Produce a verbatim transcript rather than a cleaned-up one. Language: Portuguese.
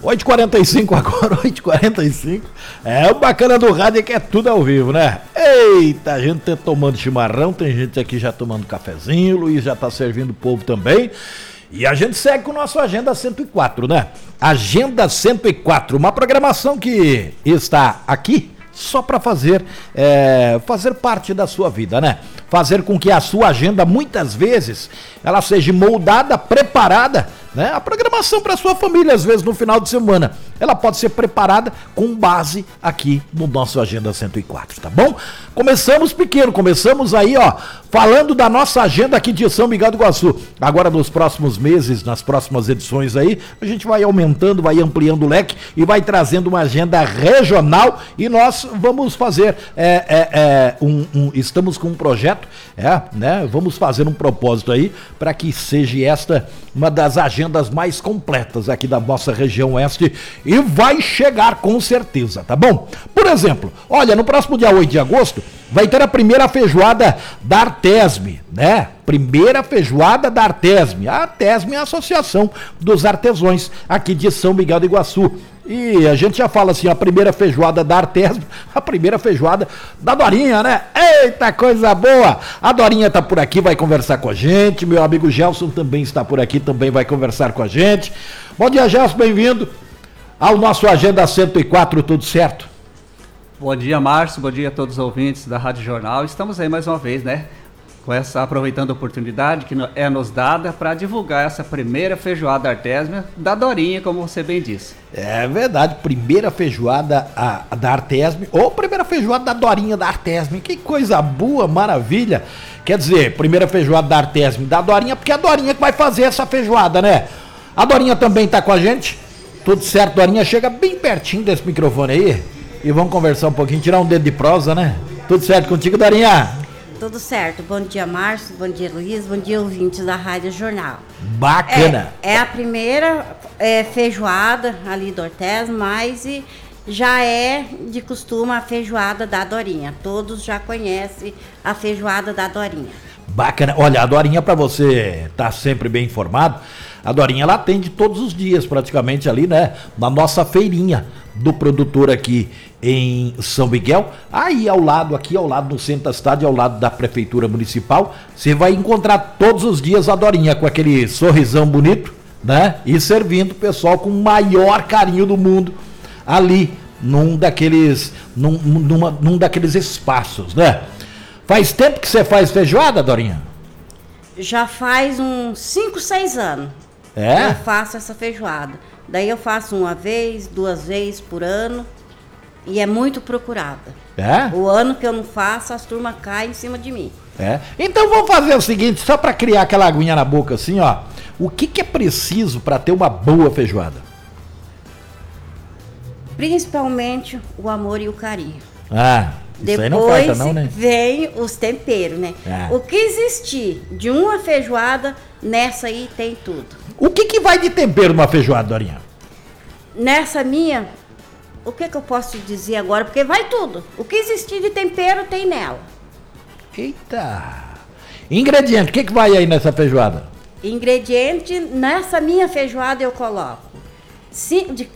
oito e quarenta e cinco agora, oito e quarenta e cinco. É, o bacana do rádio é que é tudo ao vivo, né? Eita, a gente tá tomando chimarrão, tem gente aqui já tomando cafezinho, o Luiz já tá servindo o povo também. E a gente segue com o nosso Agenda cento e quatro, né? Agenda cento e quatro, uma programação que está aqui só para fazer, é, fazer parte da sua vida, né? Fazer com que a sua agenda, muitas vezes, ela seja moldada, preparada, né? A programação para sua família, às vezes, no final de semana, ela pode ser preparada com base aqui no nosso Agenda cento e quatro, tá bom? Começamos pequeno, começamos aí, ó, falando da nossa agenda aqui de São Miguel do Iguaçu. Agora, nos próximos meses, nas próximas edições aí, a gente vai aumentando, vai ampliando o leque e vai trazendo uma agenda regional e nós vamos fazer, é, é, é, um, um, estamos com um projeto, é, né? Vamos fazer um propósito aí para que seja esta uma das agendas mais completas aqui da nossa região oeste e vai chegar com certeza, tá bom? Por exemplo, olha, no próximo dia oito de agosto vai ter a primeira feijoada da Artesme, né? Primeira feijoada da Artesme. A Artesme é a Associação dos Artesãos aqui de São Miguel do Iguaçu. E a gente já fala assim, a primeira feijoada da Artesme, a primeira feijoada da Dorinha, né? Eita, coisa boa! A Dorinha tá por aqui, vai conversar com a gente, meu amigo Gelson também está por aqui, também vai conversar com a gente. Bom dia, Gelson, bem-vindo ao nosso Agenda cento e quatro, tudo certo? Bom dia, Márcio, bom dia a todos os ouvintes da Rádio Jornal. Estamos aí mais uma vez, né? Com essa, aproveitando a oportunidade que é nos dada para divulgar essa primeira feijoada Artesme da Dorinha, como você bem disse. É verdade, primeira feijoada a, a da Artesme, ou primeira feijoada da Dorinha da Artesme, que coisa boa, maravilha. Quer dizer, primeira feijoada da Artesme da Dorinha, porque é a Dorinha que vai fazer essa feijoada, né? A Dorinha também tá com a gente, tudo certo, Dorinha, chega bem pertinho desse microfone aí e vamos conversar um pouquinho, tirar um dedo de prosa, né? Tudo certo contigo, Dorinha? Tudo certo. Bom dia, Márcio. Bom dia, Luiz. Bom dia, ouvintes da Rádio Jornal. Bacana. É, é a primeira é, feijoada ali do Artesme, mas e já é de costume a feijoada da Dorinha. Todos já conhecem a feijoada da Dorinha. Bacana. Olha, a Dorinha, para você estar tá sempre bem informado, a Dorinha ela atende todos os dias praticamente ali, né? Na nossa feirinha do produtor aqui em São Miguel, aí ao lado, aqui ao lado no centro da cidade, ao lado da prefeitura municipal, você vai encontrar todos os dias a Dorinha com aquele sorrisão bonito, né? E servindo o pessoal com o maior carinho do mundo ali num daqueles, num, numa, num daqueles espaços, né? Faz tempo que você faz feijoada, Dorinha? Já faz uns cinco, seis anos. É? Eu faço essa feijoada. Daí eu faço uma vez, duas vezes por ano e é muito procurada. É? O ano que eu não faço, as turmas caem em cima de mim. É. Então vamos fazer o seguinte, só para criar aquela aguinha na boca assim, ó. O que que é preciso para ter uma boa feijoada? Principalmente o amor e o carinho. Ah, isso Depois aí não falta não, né? vem os temperos, né? Ah. O que existir de uma feijoada, nessa aí tem tudo. O que que vai de tempero numa feijoada, Dorinha? Nessa minha, o que que eu posso te dizer agora? Porque vai tudo. O que existir de tempero tem nela. Eita! Ingrediente, o que que vai aí nessa feijoada? Ingrediente, nessa minha feijoada eu coloco ci- de